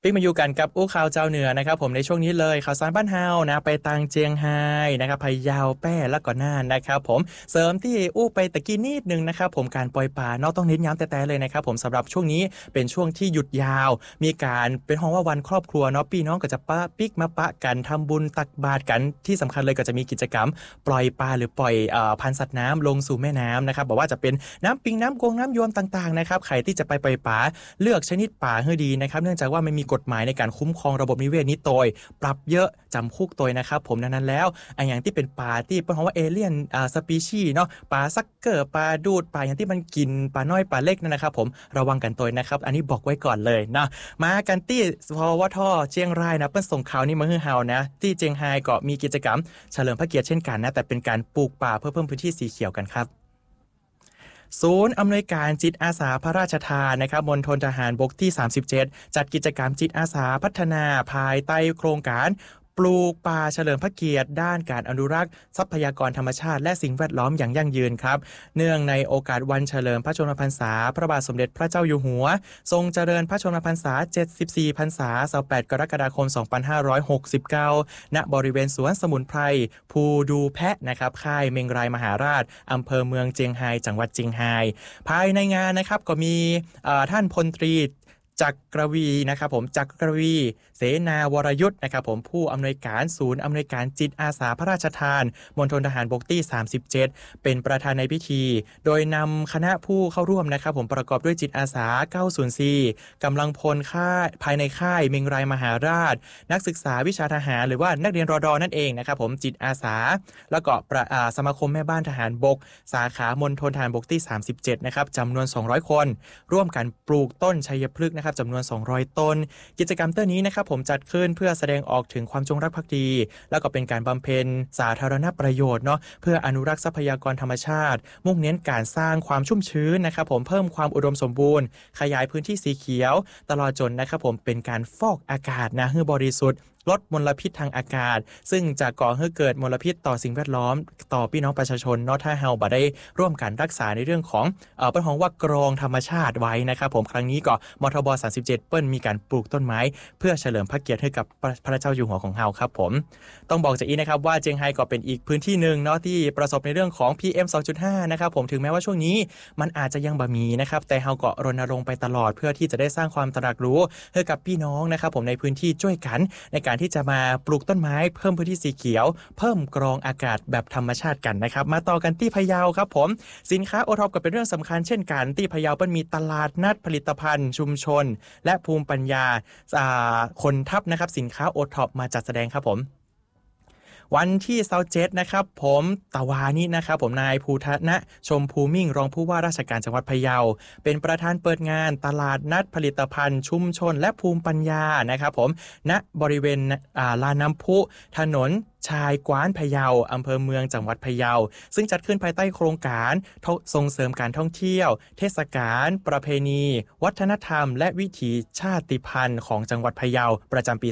ปิ๊กมาอยู่กันกับอู้ข่าวเจ้าเหนือนะครับผมในช่วงนี้เลยข่าวสารบ้านเฮานะไปตังเจียงไฮ้นะครับพะเยาแป้แล้วก็น่านนะครับผมเสริมที่อู้ไปตะกี้นิดนึงนะครับผมการปล่อยปลานอกต้องเน้นย้ำแต่เลยนะครับผมสำหรับช่วงนี้เป็นช่วงที่หยุดยาวมีการเป็นห้องว่าวันครอบครัวเนาะพี่น้องก็จะปะปิ๊กมาปะกันทำบุญตักบาตรกันที่สำคัญเลยก็จะมีกิจกรรมปล่อยปลาหรือปล่อยพันธุ์สัตว์น้ำลงสู่แม่น้ำนะครับบอกว่าจะเป็นน้ำปิงน้ำกงน้ำยวมต่างๆนะครับใครที่จะไปปล่อยปลาเลือกชนิดปลาให้ดีนะครับเนื่องจากว่าไม่มีกฎหมายในการคุ้มครองระบบนิเวศนี้โดยปรับเยอะจำคุกตัวนะครับผมดังนั้นแล้วอย่างที่เป็นปลาที่เป็นเพราะว่าเอเลี่ยนสปีชีส์เนาะปลาซักเกอร์ปลาดูดปลาอย่างที่มันกินปลาน้อยปลาเล็กนั่นนะครับผมระวังกันตัวนะครับอันนี้บอกไว้ก่อนเลยนะมากันที่พวท.เชียงรายนะเปิ้นส่งข่าวนี้มาให้เฮานะที่เจียงไฮ้ก็มีกิจกรรมเฉลิมพระเกียรติเช่นกันนะแต่เป็นการปลูกป่าเพื่อเพิ่มพื้นที่สีเขียวกันครับศูนย์อำนวยการจิตอาสาพระราชทานนะครับมณฑลทหารบกที่37จัดกิจกรรมจิตอาสาพัฒนาภายใต้โครงการปลูกป่าเฉลิมพระเกียรติด้านการอนุรักษ์ทรัพยากรธรรมชาติและสิ่งแวดล้อมอย่างยั่งยืนครับเนื่องในโอกาสวันเฉลิมพระชนมพรรษาพระบาทสมเด็จพระเจ้าอยู่หัวทรงเจริญพระชนมพรรษา74พรรษา28กรกฎาคม2569ณบริเวณสวนสมุนไพรภูดูแพะนะครับค่ายเมงรายมหาราชอำเภอเมืองเจียงไฮ้จังหวัดเจียงไฮ้ภายในงานนะครับก็มีท่านพลตรีจักรวีนะครับผมจักรวีเสนาวรยุทธ์นะครับผมผู้อำนวยการศูนย์อำนวยการจิตอาสาพระราชทานมณฑลทหารบกที่37เป็นประธานในพิธีโดยนำคณะผู้เข้าร่วมนะครับผมประกอบด้วยจิตอาสา904กำลังพลค่ายภายในค่ายเมงรายมหาราชนักศึกษาวิชาทหารหรือว่านักเรียนรด.นั่นเองนะครับผมจิตอาสาแล้วก็สมาคมแม่บ้านทหารบกสาขามณฑลทหารบกที่37นะครับจำนวน200คนร่วมกันปลูกต้นชัยพฤกษ์นะครับจำนวน200ต้นกิจกรรมเต้นนี้นะครับผมจัดขึ้นเพื่อแสดงออกถึงความจงรักภักดีแล้วก็เป็นการบำเพ็ญสาธารณประโยชน์เนาะเพื่ออนุรักษ์ทรัพยากรธรรมชาติมุ่งเน้นการสร้างความชุ่มชื้นนะครับผมเพิ่มความอุดมสมบูรณ์ขยายพื้นที่สีเขียวตลอดจนนะครับผมเป็นการฟอกอากาศนะให้บริสุทธิ์ลดมลพิษทางอากาศซึ่งจะก่อให้เกิดมลพิษต่อสิ่งแวดล้อมต่อพี่น้องประชาชนเนาะถ้าเฮาบ่ได้ร่วมกันรักษาในเรื่องของเปิ้นฮ้องว่ากรองธรรมชาติไว้นะครับผมครั้งนี้ก็มทบ37เปิ้นมีการปลูกต้นไม้เพื่อเฉลิมพระเกียรติให้กับพระเจ้าอยู่หัวของเฮาครับผมต้องบอกจากอีนะครับว่าเจียงไฮ้ก็เป็นอีกพื้นที่นึงเนาะที่ประสบในเรื่องของ PM 2.5 นะครับผมถึงแม้ว่าช่วงนี้มันอาจจะยังบ่มีนะครับแต่เฮาก็รณรงค์ไปตลอดเพื่อที่จะได้สร้างความตระหนักรู้ให้กับพี่น้องนะครับผมในพื้นที่ช่วยกันในการที่จะมาปลูกต้นไม้เพิ่มพื้นที่สีเขียวเพิ่มกรองอากาศแบบธรรมชาติกันนะครับมาต่อกันที่พะเยาครับผมสินค้าโอท็อปก็เป็นเรื่องสำคัญเช่นกันที่พะเยาเป็นมีตลาดนัดผลิตภัณฑ์ชุมชนและภูมิปัญญาคนทัพนะครับสินค้าโอท็อปมาจัดแสดงครับผมวันที่27นะครับผมตะวานี้นะครับผมนายภูธนะชมภูมิ่งรองผู้ว่าราชการจังหวัดพะเยาเป็นประธานเปิดงานตลาดนัดผลิตภัณฑ์ชุมชนและภูมิปัญญานะครับผมณบริเวณลานน้ำพุถนนชายกว้านพะเยาอำเภอเมืองจังหวัดพะเยาซึ่งจัดขึ้นภายใต้โครงการส่งเสริมการท่องเที่ยวเทศกาลประเพณีวัฒนธรรมและวิถีชาติพันธุ์ของจังหวัดพะเยาประจำปี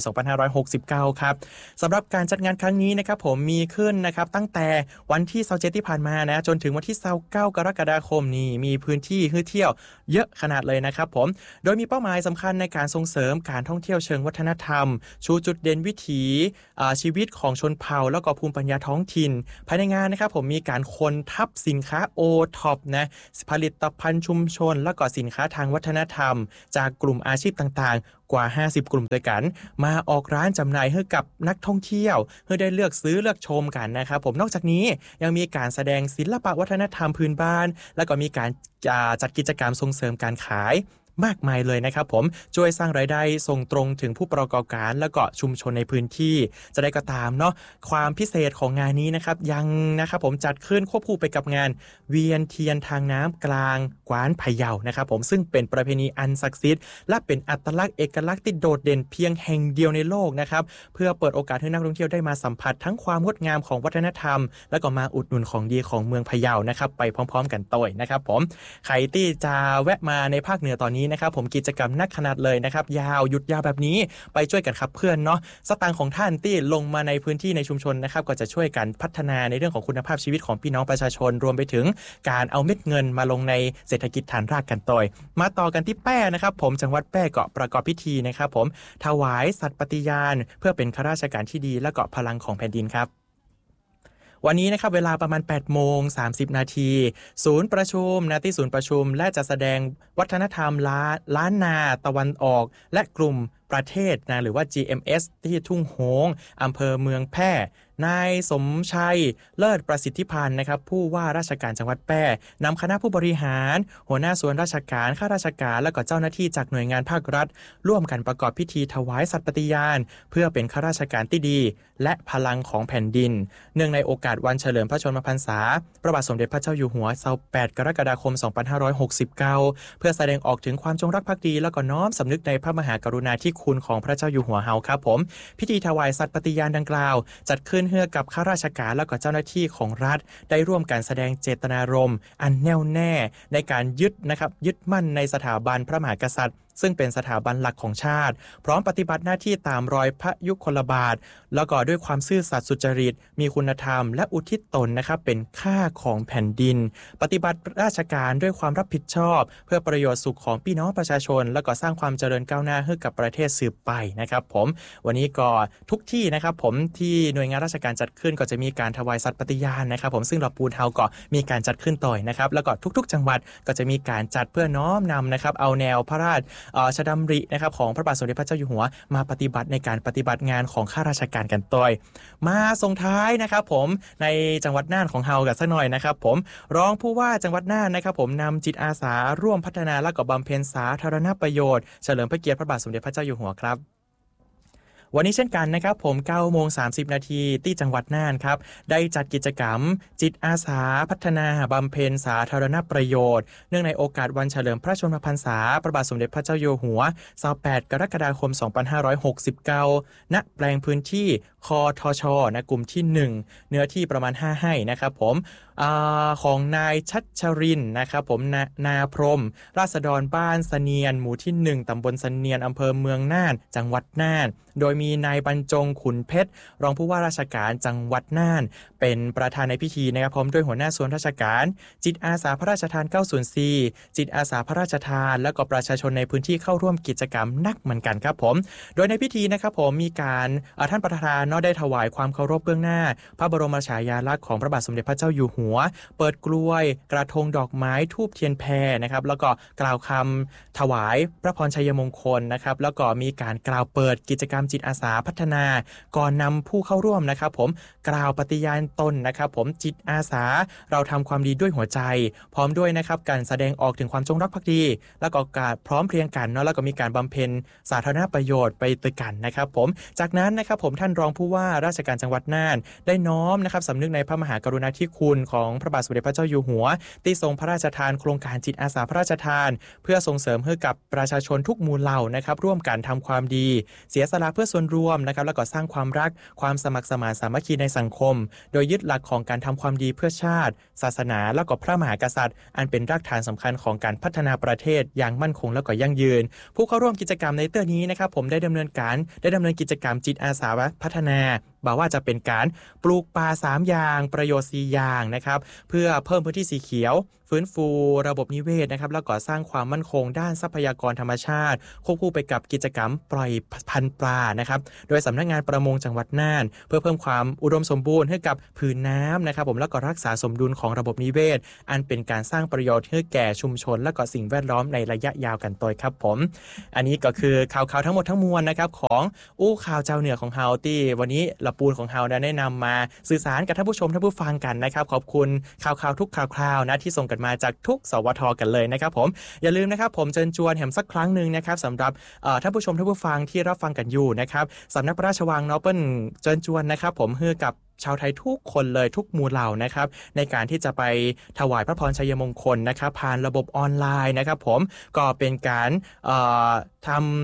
2569ครับสำหรับการจัดงานครั้งนี้นะครับผมมีขึ้นนะครับตั้งแต่วันที่27ที่ผ่านมานะจนถึงวันที่29กรกฎาคมนี้มีพื้นที่ให้เที่ยวเยอะขนาดเลยนะครับผมโดยมีเป้าหมายสำคัญในการส่งเสริมการท่องเที่ยวเชิงวัฒนธรรมชูจุดเด่นวิถีชีวิตของชนเผ่าแล้วก็ภูมิปัญญาท้องถิ่นภายในงานนะครับผมมีการคนทับสินค้าโอท็อปนะผลิตภัณฑ์ชุมชนแล้วก็สินค้าทางวัฒนธรรมจากกลุ่มอาชีพต่างๆกว่า50กลุ่มด้วยกันมาออกร้านจำหน่ายให้กับนักท่องเที่ยวเพื่อได้เลือกซื้อเลือกชมกันนะครับผมนอกจากนี้ยังมีการแสดงศิลปะวัฒนธรรมพื้นบ้านแล้วก็มีการจัดกิจกรรมส่งเสริมการขายมากมายเลยนะครับผมช่วยสร้างรายได้ส่งตรงถึงผู้ประกอบการและก็ชุมชนในพื้นที่จะได้ก็ตามเนาะความพิเศษของงานนี้นะครับยังนะครับผมจัดขึ้นควบคู่ไปกับงานเวียนเทียนทางน้ำกลางกว้านพะเยานะครับผมซึ่งเป็นประเพณีอันศักดิ์สิทธิ์และเป็นอัตลักษณ์เอกลักษณ์ที่โดดเด่นเพียงแห่งเดียวในโลกนะครับเพื่อเปิดโอกาสให้นักท่องเที่ยวได้มาสัมผัสทั้งความงดงามของวัฒนธรรมและก็มาอุดหนุนของดีของเมืองพะเยานะครับไปพร้อมๆกันต่อยนะครับผมใครที่จะแวะมาในภาคเหนือตอนนี้นะครับผมกิจกรรมนักขนาดเลยนะครับยาวหยุดยาวแบบนี้ไปช่วยกันขับเคลื่อนเนาะสตางค์ของท่านที่ลงมาในพื้นที่ในชุมชนนะครับก็จะช่วยกันพัฒนาในเรื่องของคุณภาพชีวิตของพี่น้องประชาชนรวมไปถึงการเอาเม็ดเงินมาลงในเศรษฐกิจฐานรากกันต่อยมาต่อกันที่แป้นะครับผมจังหวัดแป้ก็ประกอบพิธีนะครับผมถวายสัตย์ปฏิญาณเพื่อเป็นข้าราชการที่ดีและก็พลังของแผ่นดินครับวันนี้นะครับเวลาประมาณ 8:30 น.ศูนย์ประชุมที่ศูนย์ประชุมและจัดแสดงวัฒนธรรมล้านนาตะวันออกและกลุ่มประเทศหรือว่า GMS ที่ทุ่งโฮงอำเภอเมืองแพร่นายสมชัยเลิศประสิทธิพันธ์นะครับผู้ว่าราชการจังหวัดแพร่นำคณะผู้บริหารหัวหน้าส่วนราชการข้าราชการและก็เจ้าหน้าที่จากหน่วยงานภาครัฐร่วมกันประกอบพิธีถวายสัตย์ปฏิญาณเพื่อเป็นข้าราชการที่ดีและพลังของแผ่นดินเนื่องในโอกาสวันเฉลิมพระชนมพรรษาพระบาทสมเด็จพระเจ้าอยู่หัว28 กรกฎาคม 2569เพื่อแสดงออกถึงความจงรักภักดีและก็น้อมสำนึกในพระมหากรุณาธิคุณของพระเจ้าอยู่หัวเฮาครับผมพิธีถวายสัตย์ปฏิญาณดังกล่าวจัดขึ้นเพื่อกับข้าราชการและก็เจ้าหน้าที่ของรัฐได้ร่วมกันแสดงเจตนารมณ์อันแน่วแน่ในการยึดมั่นในสถาบันพระมหากษัตริย์ซึ่งเป็นสถาบันหลักของชาติพร้อมปฏิบัติหน้าที่ตามรอยพระยุคลบาทแล้วก็ด้วยความซื่อสัตย์สุจริตมีคุณธรรมและอุทิศตนนะครับเป็นข้าของแผ่นดินปฏิบัติราชการด้วยความรับผิดชอบเพื่อประโยชน์สุขของพี่น้องประชาชนแล้วก็สร้างความเจริญก้าวหน้าให้กับประเทศสืบไปนะครับผมวันนี้ก็ทุกที่นะครับผมที่หน่วยงานราชการจัดขึ้นก็จะมีการถวายสัตย์ปฏิญาณนะครับผมซึ่งเราปูนเฮาก็มีการจัดขึ้นต่อยนะครับแล้วก็ทุกๆจังหวัดก็จะมีการจัดเพื่อน้อมนำนะครับเอาแนวพระราชชดำรินะครับของพระบาทสมเด็จพระเจ้าอยู่หัวมาปฏิบัติในการปฏิบัติงานของข้าราชการกันต่อยมาส่งท้ายนะครับผมในจังหวัดน่านของเฮากันสักหน่อยนะครับผมรองผู้ว่าจังหวัดน่านนะครับผมนำจิตอาสาร่วมพัฒนาและก็บำเพ็ญสาธารณประโยชน์เฉลิมพระเกียรติพระบาทสมเด็จพระเจ้าอยู่หัวครับวันนี้เช่นกันนะครับผม 9:30 น.ที่จังหวัดน่านครับได้จัดกิจกรรมจิตอาสาพัฒนาบำเพ็ญสาธารณประโยชน์เนื่องในโอกาสวันเฉลิมพระชนมพรรษาพระบาทสมเด็จพระเจ้าอยู่หัว28 กรกฎาคม 2569ณแปลงพื้นที่คทช.กลุ่มที่1เนื้อที่ประมาณ5 ไร่นะครับผมของนายชัชรินทร์นะครับผมนาพรมราษฎรบ้านเสนียนหมู่ที่1ตำบลเสนียนอำเภอเมืองน่านจังหวัดน่านโดยมีนายบรรจงขุนเพชรรองผู้ว่าราชการจังหวัดน่านเป็นประธานในพิธีนะครับพร้อมด้วยหัวหน้าส่วนราชการจิตอาสาพระราชทาน904จิตอาสาพระราชทานและก็ประชาชนในพื้นที่เข้าร่วมกิจกรรมนักเหมือนกันครับผมโดยในพิธีนะครับผมมีการท่านประธานได้ถวายความเคารพเบื้องหน้าพระบรมฉายาลักษณ์ของพระบาทสมเด็จพระเจ้าอยู่หัวเปิดกลวยกระทงดอกไม้ธูปเทียนแพนะครับแล้วก็กล่าวคำถวายพระพรชัยมงคลนะครับแล้วก็มีการกล่าวเปิดกิจกรรมจิตอาสาพัฒนาก่อนนำผู้เข้าร่วมนะครับผมกล่าวปฏิญาณตนนะครับผมจิตอาสาเราทำความดีด้วยหัวใจพร้อมด้วยนะครับการแสดงออกถึงความจงรักภักดีแล้วก็การพร้อมเพรียงกันเนาะแล้วก็มีการบำเพ็ญสาธารณประโยชน์ไปด้วยกันนะครับผมจากนั้นนะครับผมท่านรองผู้ว่าราชการจังหวัดน่านได้น้อมนะครับสำนึกในพระมหากรุณาธิคุณของพระบาทสมเด็จพระเจ้าอยู่หัวที่ทรงพระราชทานโครงการจิตอาสาพระราชทานเพื่อส่งเสริมให้กับประชาชนทุกหมู่เหล่านะครับร่วมกันทำความดีเสียสละเพื่อส่วนรวมนะครับแล้วก็สร้างความรักความสมัครสมานสามัคคีในสังคมโดยยึดหลักของการทำความดีเพื่อชาติศาสนาและก็พระมหากษัตริย์อันเป็นรากฐานสำคัญของการพัฒนาประเทศอย่างมั่นคงและก็ยั่งยืนผู้เข้าร่วมกิจกรรมในเตื้อนี้นะครับผมได้ดำเนินกิจกรรมจิตอาสาพัฒนาบอกว่าจะเป็นการปลูกป่า3อย่างประโยชน์4อย่างนะครับเพื่อเพิ่มพื้นที่สีเขียวฟื้นฟูระบบนิเวศนะครับแล้วก็สร้างความมั่นคงด้านทรัพยากรธรรมชาติควบคู่ไปกับกิจกรรมปล่อยพันธุ์ปลานะครับโดยสำนักงานประมงจังหวัดน่านเพื่อเพิ่มความอุดมสมบูรณ์ให้กับผืนน้ำนะครับผมแล้วก็รักษาสมดุลของระบบนิเวศอันเป็นการสร้างประโยชน์ให้แก่ชุมชนและก็สิ่งแวดล้อมในระยะยาวกันต่อครับผมอันนี้ก็คือข่าวทั้งหมดทั้งมวลนะครับของอู้ข่าวเจ้าเหนือของเฮาที่วันนี้ละปูนของเฮาได้นำมาสื่อสารกับท่านผู้ชมท่านผู้ฟังกันนะครับขอบคุณข่าวทุกข่าวนะที่ส่งกันมาจากทุกสวทกันเลยนะครับผมอย่าลืมนะครับผมเชิญชวนแหมสักครั้งนึงนะครับสำหรับท่านผู้ชมท่านผู้ฟังที่รับฟังกันอยู่นะครับสำนักพระราชวังเนาะเปิ้ลเชิญชวนนะครับผมเพื่อกับชาวไทยทุกคนเลยทุกหมู่เหล่านะครับในการที่จะไปถวายพระพรชัยมงคลนะครับผ่านระบบออนไลน์นะครับผมก็เป็นการทำ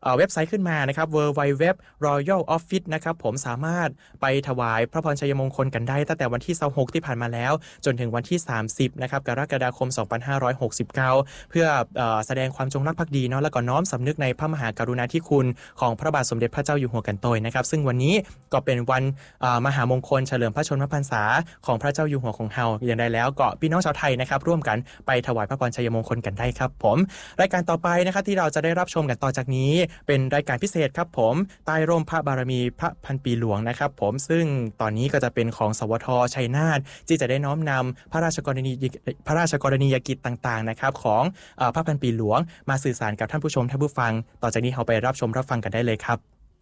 เว็บไซต์ขึ้นมานะครับ www royal office นะครับผมสามารถไปถวายพระพรชัยมงคลกันได้ตั้งแต่วันที่26ที่ผ่านมาแล้วจนถึงวันที่30นะครับกรกฎาคม2569เพื่อแสดงความจงรักภักดีเนาะแล้วก็น้อมสำนึกในพระมหากรุณาธิคุณของพระบาทสมเด็จพระเจ้าอยู่หัวกันโตยนะครับซึ่งวันนี้ก็เป็นวันมหามงคลเฉลิมพระชนมพรรษาของพระเจ้าอยู่หัวของเฮาอย่างไรแล้วก็พี่น้องชาวไทยนะครับร่วมกันไปถวายพระพรชัยมงคลกันได้ครับผมรายการต่อไปนะครับที่เราจะได้รับชมกันต่อจากนี้เป็นรายการพิเศษครับผมใต้ร่มพระบารมีพระพันปีหลวงนะครับผมซึ่งตอนนี้ก็จะเป็นของสวทชัยนาทที่จะได้น้อมนำพระราชกรณียกิจต่างๆนะครับของพระพันปีหลวงมาสื่อสารกับท่านผู้ชมท่านผู้ฟังต่อจากนี้เราไปรับชมรับฟังกันได้เลยครับ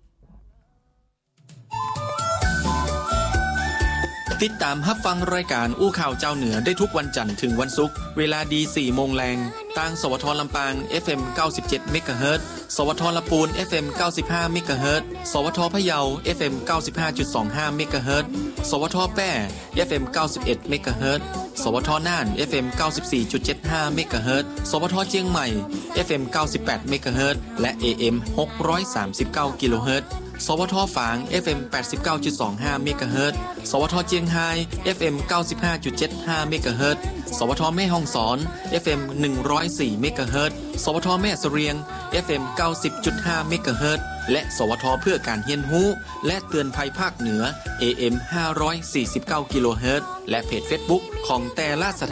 ติดตามรับฟังรายการอู้ข่าวเจ้าเหนือได้ทุกวันจันทร์ถึงวันศุกร์เวลาดี 4 โมงแรงทางสวทลำปาง FM 97 เมกะเฮิรตซ์สวทลำพูน FM 95 เมกะเฮิรตซ์สวทพะเยา FM 95.25 เมกะเฮิรตซ์สวทแป้ FM 91 เมกะเฮิรตซ์สวทน่าน FM 94.75 เมกะเฮิรตซ์สวทเชียงใหม่ FM 98 เมกะเฮิรตซ์และ AM 639 กิโลเฮิรตซ์สวทฝาง FM 89.25 เมกะเฮิรตซ์สวทเจียงไฮ้ FM 95.75 เมกะเฮิรตซ์สวทแม่ฮ่องสอน FM 104 เมกะเฮิรตซ์สวทแม่เสรียง FM 90.5 เมกะเฮิรตซ์และสวทเพื่อการเรียนรู้และเตือนภัยภาคเหนือ AM 549 กิโลเฮิรตซ์และเพจ Facebook ของแต่ละส